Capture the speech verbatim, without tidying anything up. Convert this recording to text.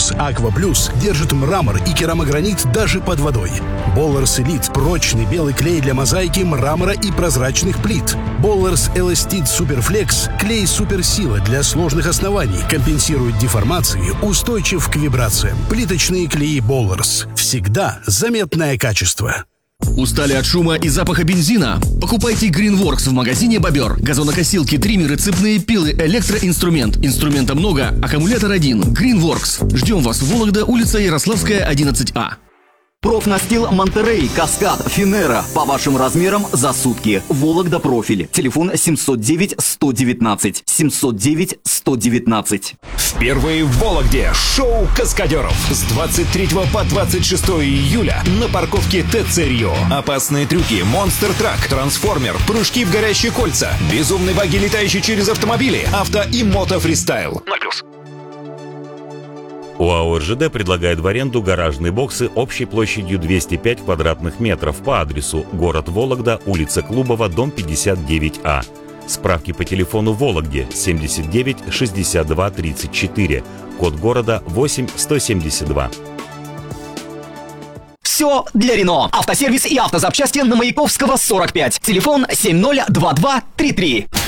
Болларс Аква Плюс держит мрамор и керамогранит даже под водой. Болларс Элит – прочный белый клей для мозаики, мрамора и прозрачных плит. Болларс Эластит Суперфлекс – клей суперсила для сложных оснований, компенсирует деформации, устойчив к вибрациям. Плиточные клеи Болларс. Всегда заметное качество. Устали от шума и запаха бензина? Покупайте Greenworks в магазине «Бобер». Газонокосилки, триммеры, цепные пилы, электроинструмент. Инструмента много, аккумулятор один. Greenworks. Ждем вас в Вологда, улица Ярославская, одиннадцать А. Профнастил Монтерей, Каскад, Финера. По вашим размерам за сутки. Вологда профиль. Телефон семьсот девять сто девятнадцать. семьсот девять сто девятнадцать. Впервые в Вологде шоу каскадеров. С двадцать третьего по двадцать шестое июля на парковке ТЦ Рио. Опасные трюки, монстр-трак, трансформер, прыжки в горящие кольца, безумные баги, летающие через автомобили, авто и мото-фристайл. ноль плюс. ОАО РЖД предлагает в аренду гаражные боксы общей площадью двести пять квадратных метров по адресу город Вологда, улица Клубова, дом пятьдесят девять А. Справки по телефону Вологде семьдесят девять шестьдесят два тридцать четыре, код города восемь сто семьдесят два. Все для Рено. Автосервис и автозапчасти на Маяковского сорок пять. Телефон семь ноль два два три три.